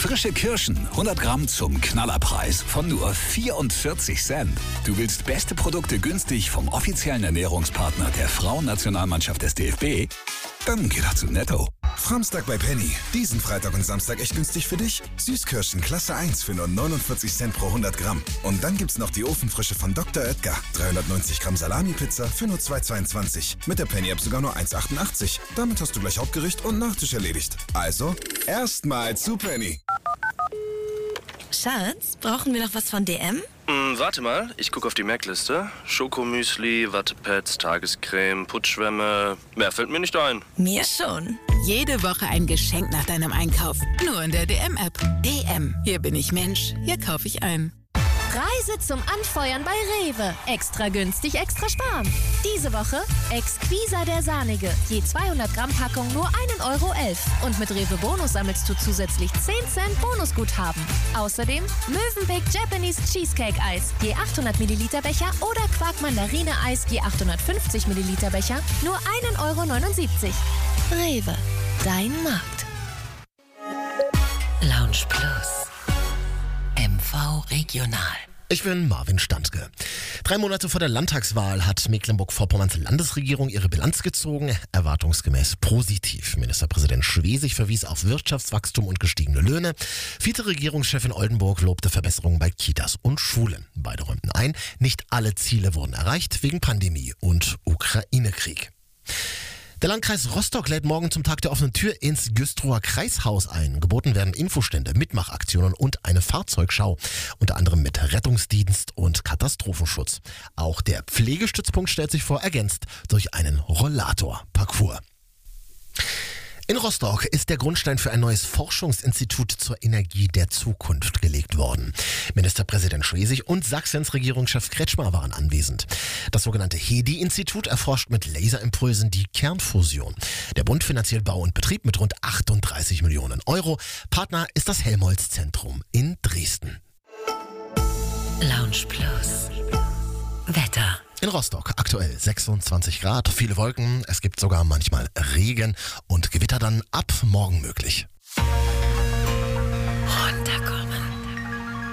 Frische Kirschen, 100 Gramm zum Knallerpreis von nur 44 Cent. Du willst beste Produkte günstig vom offiziellen Ernährungspartner der Frauennationalmannschaft des DFB? Dann geh doch zu Netto. Samstag bei Penny. Diesen Freitag und Samstag echt günstig für dich. Süßkirschen Klasse 1 für nur 49 Cent pro 100 Gramm. Und dann gibt's noch die Ofenfrische von Dr. Oetker. 390 Gramm Salami-Pizza für nur 2,22. Mit der Penny-App sogar nur 1,88. Damit hast du gleich Hauptgericht und Nachtisch erledigt. Also, erstmal zu Penny. Schatz, brauchen wir noch was von DM? Warte mal, ich gucke auf die Merkliste. Schokomüsli, Wattepads, Tagescreme, Putzschwämme. Mehr fällt mir nicht ein. Mir schon. Jede Woche ein Geschenk nach deinem Einkauf. Nur in der DM-App. DM. Hier bin ich Mensch. Hier kaufe ich ein. Preise zum Anfeuern bei Rewe. Extra günstig, extra sparen. Diese Woche Exquisa der Sahnige. Je 200 Gramm Packung nur 1,11 €. Und mit Rewe Bonus sammelst du zusätzlich 10 Cent Bonusguthaben. Außerdem Mövenpick Japanese Cheesecake Eis. Je 800 Milliliter Becher oder Quark Mandarine Eis je 850 Milliliter Becher nur 1,79 €. Rewe. Dein Markt. Lounge Plus. MV Regional. Ich bin Marvin Standke. 3 Monate vor der Landtagswahl hat Mecklenburg-Vorpommerns Landesregierung ihre Bilanz gezogen, erwartungsgemäß positiv. Ministerpräsident Schwesig verwies auf Wirtschaftswachstum und gestiegene Löhne. Vize-Regierungschefin Oldenburg lobte Verbesserungen bei Kitas und Schulen. Beide räumten ein, nicht alle Ziele wurden erreicht wegen Pandemie und Ukraine-Krieg. Der Landkreis Rostock lädt morgen zum Tag der offenen Tür ins Güstrower Kreishaus ein. Geboten werden Infostände, Mitmachaktionen und eine Fahrzeugschau, unter anderem mit Rettungsdienst und Katastrophenschutz. Auch der Pflegestützpunkt stellt sich vor, ergänzt durch einen Rollator-Parcours. In Rostock ist der Grundstein für ein neues Forschungsinstitut zur Energie der Zukunft gelegt worden. Ministerpräsident Schwesig und Sachsens Regierungschef Kretschmer waren anwesend. Das sogenannte HEDI-Institut erforscht mit Laserimpulsen die Kernfusion. Der Bund finanziert Bau und Betrieb mit rund 38 Millionen €. Partner ist das Helmholtz-Zentrum in Dresden. Lounge Plus. Wetter. In Rostock aktuell 26 Grad, viele Wolken, es gibt sogar manchmal Regen und Gewitter dann ab morgen möglich. Runterkommen.